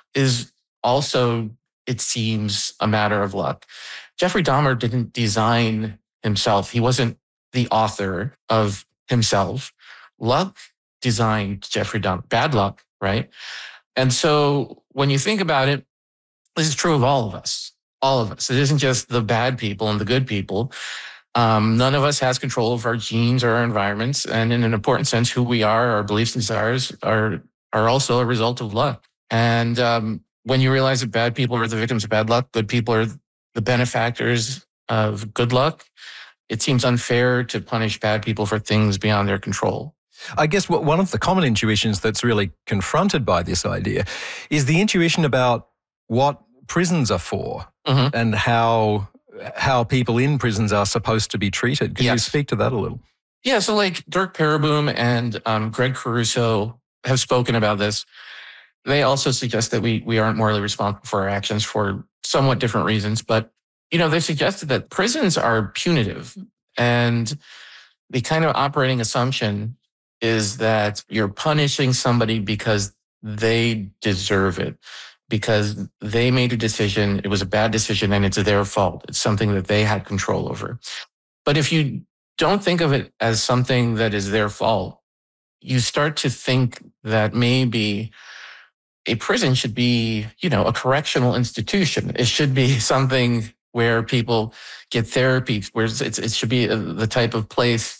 is also, it seems, a matter of luck. Jeffrey Dahmer didn't design himself. He wasn't the author of himself. Luck designed Jeffrey Dahmer. Bad luck, right? And so when you think about it, this is true of all of us. All of us. It isn't just the bad people and the good people. None of us has control of our genes or our environments. And in an important sense, who we are, our beliefs and desires are also a result of luck. And when you realize that bad people are the victims of bad luck, good people are the benefactors of good luck, it seems unfair to punish bad people for things beyond their control. I guess one of the common intuitions that's really confronted by this idea is the intuition about what prisons are for and how people in prisons are supposed to be treated. Can you speak to that a little? Yeah, so like Dirk Pereboom and Greg Caruso have spoken about this. They also suggest that we aren't morally responsible for our actions for somewhat different reasons. But, they suggested that prisons are punitive. And the kind of operating assumption is that you're punishing somebody because they deserve it, because they made a decision, it was a bad decision, and it's their fault. It's something that they had control over. But if you don't think of it as something that is their fault, you start to think that maybe a prison should be, a correctional institution. It should be something where people get therapy, where it should be the type of place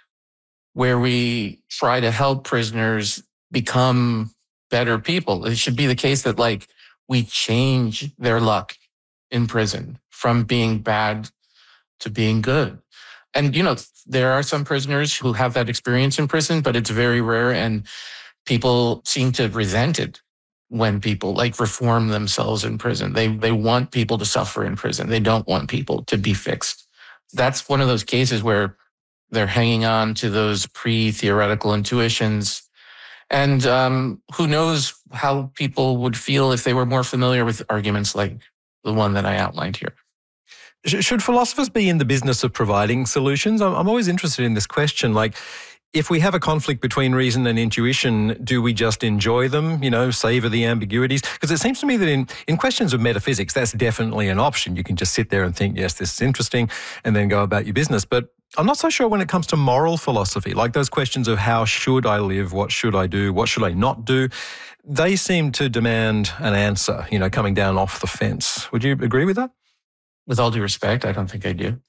where we try to help prisoners become better people. It should be the case that we change their luck in prison from being bad to being good. And, there are some prisoners who have that experience in prison, but it's very rare. And people seem to resent it when people reform themselves in prison. They want people to suffer in prison. They don't want people to be fixed. That's one of those cases where they're hanging on to those pre-theoretical intuitions. And who knows how people would feel if they were more familiar with arguments like the one that I outlined here. Should philosophers be in the business of providing solutions? I'm always interested in this question. If we have a conflict between reason and intuition, do we just enjoy them, savor the ambiguities? Because it seems to me that in questions of metaphysics, that's definitely an option. You can just sit there and think, yes, this is interesting, and then go about your business. But I'm not so sure when it comes to moral philosophy, like those questions of how should I live, what should I do, what should I not do, they seem to demand an answer, coming down off the fence. Would you agree with that? With all due respect, I don't think I do.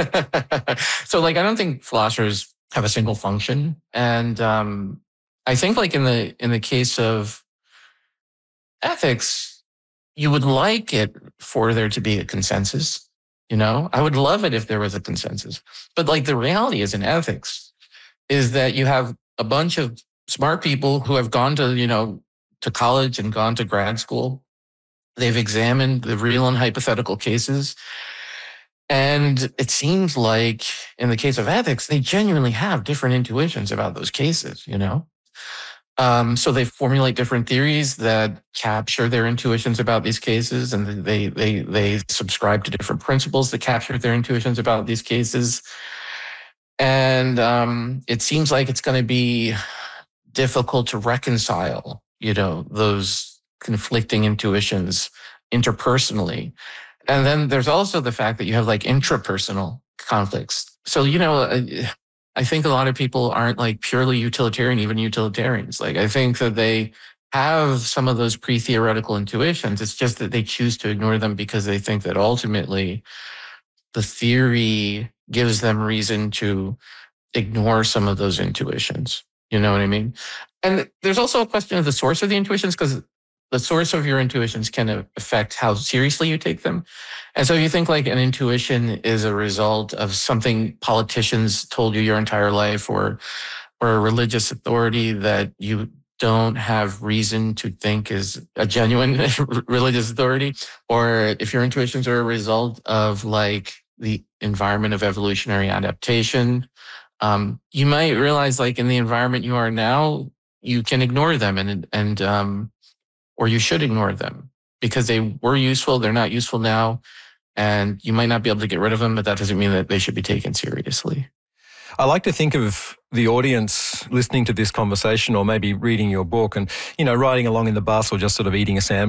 So I don't think philosophers have a single function. And I think in the case of ethics, you would like it for there to be a consensus. I would love it if there was a consensus. But the reality is in ethics is that you have a bunch of smart people who have gone to, to college and gone to grad school. They've examined the real and hypothetical cases. And it seems like in the case of ethics, they genuinely have different intuitions about those cases, So they formulate different theories that capture their intuitions about these cases, and they subscribe to different principles that capture their intuitions about these cases. And it seems like it's going to be difficult to reconcile, those conflicting intuitions interpersonally. And then there's also the fact that you have intrapersonal conflicts. So, I think a lot of people aren't purely utilitarian, even utilitarians. I think that they have some of those pre-theoretical intuitions. It's just that they choose to ignore them because they think that ultimately the theory gives them reason to ignore some of those intuitions. You know what I mean? And there's also a question of the source of the intuitions, because the source of your intuitions can affect how seriously you take them. And so you think an intuition is a result of something politicians told you your entire life, or a religious authority that you don't have reason to think is a genuine religious authority. Or if your intuitions are a result of the environment of evolutionary adaptation, you might realize in the environment you are now, you can ignore them or you should ignore them because they were useful. They're not useful now. And you might not be able to get rid of them, but that doesn't mean that they should be taken seriously. I like to think of the audience listening to this conversation or maybe reading your book and, riding along in the bus or just sort of eating a sandwich